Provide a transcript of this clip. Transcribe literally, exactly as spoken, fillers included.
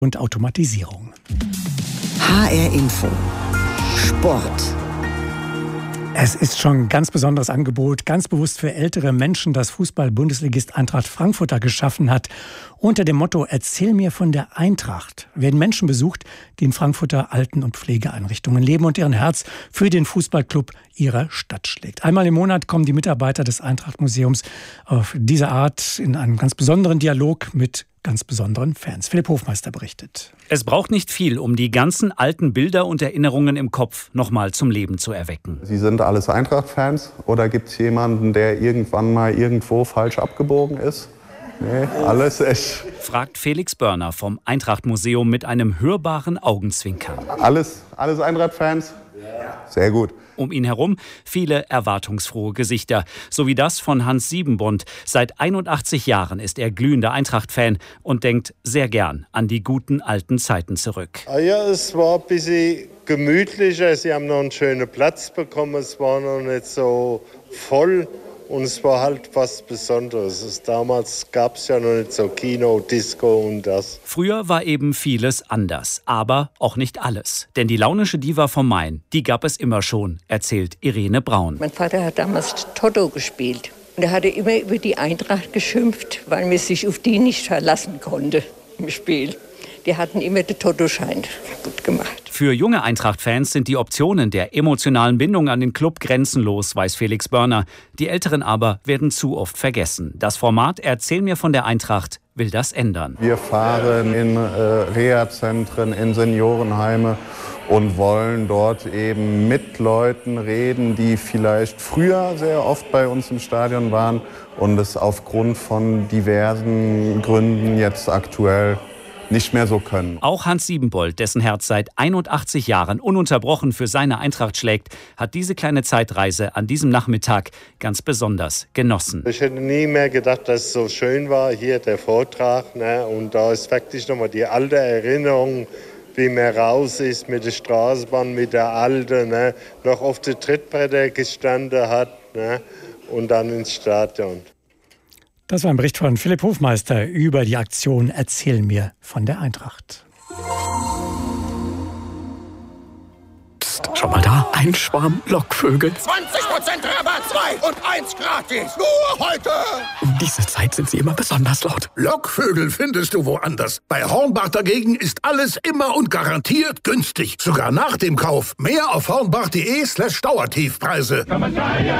und Automatisierung. H R Info Sport. Es ist schon ein ganz besonderes Angebot, ganz bewusst für ältere Menschen, das Fußball-Bundesligist Eintracht Frankfurt da geschaffen hat. Unter dem Motto „Erzähl mir von der Eintracht" werden Menschen besucht, die in Frankfurter Alten- und Pflegeeinrichtungen leben und deren Herz für den Fußballclub ihrer Stadt schlägt. Einmal im Monat kommen die Mitarbeiter des Eintracht-Museums auf diese Art in einem ganz besonderen Dialog mit ganz besonderen Fans. Philipp Hofmeister berichtet. Es braucht nicht viel, um die ganzen alten Bilder und Erinnerungen im Kopf nochmal zum Leben zu erwecken. Sie sind alles Eintracht-Fans oder gibt es jemanden, der irgendwann mal irgendwo falsch abgebogen ist? Nee, alles echt. Fragt Felix Börner vom Eintracht-Museum mit einem hörbaren Augenzwinkern. Alles, alles Eintracht-Fans? Sehr gut. Um ihn herum viele erwartungsfrohe Gesichter, so wie das von Hans Siebenbund. Seit einundachtzig Jahren ist er glühender Eintracht-Fan und denkt sehr gern an die guten alten Zeiten zurück. Ah ja, es war ein bisschen gemütlicher. Sie haben noch einen schönen Platz bekommen. Es war noch nicht so voll. Und es war halt was Besonderes. Es, damals gab es ja noch nicht so Kino, Disco und das. Früher war eben vieles anders, aber auch nicht alles. Denn die launische Diva vom Main, die gab es immer schon, erzählt Irene Braun. Mein Vater hat damals Toto gespielt. Und er hatte immer über die Eintracht geschimpft, weil man sich auf die nicht verlassen konnte im Spiel. Die hatten immer den Toto-Schein gut gemacht. Für junge Eintracht-Fans sind die Optionen der emotionalen Bindung an den Club grenzenlos, weiß Felix Börner. Die Älteren aber werden zu oft vergessen. Das Format „Erzähl mir von der Eintracht" will das ändern. Wir fahren in äh, Reha-Zentren, in Seniorenheime und wollen dort eben mit Leuten reden, die vielleicht früher sehr oft bei uns im Stadion waren und es aufgrund von diversen Gründen jetzt aktuell nicht mehr so können. Auch Hans Siebenbold, dessen Herz seit einundachtzig Jahren ununterbrochen für seine Eintracht schlägt, hat diese kleine Zeitreise an diesem Nachmittag ganz besonders genossen. Ich hätte nie mehr gedacht, dass es so schön war, hier der Vortrag. Ne? Und da ist wirklich nochmal die alte Erinnerung, wie man raus ist mit der Straßenbahn, mit der Alten, ne? Noch auf den Trittbretter gestanden hat, ne? Und dann ins Stadion. Das war ein Bericht von Philipp Hofmeister über die Aktion „Erzähl mir von der Eintracht". Psst, schau mal da, ein Schwarm Lockvögel. zwanzig Prozent Rabatt, zwei und eins gratis. Nur heute. Um diese Zeit sind sie immer besonders laut. Lockvögel findest du woanders. Bei Hornbach dagegen ist alles immer und garantiert günstig. Sogar nach dem Kauf. Mehr auf hornbach.de slash Dauertiefpreise.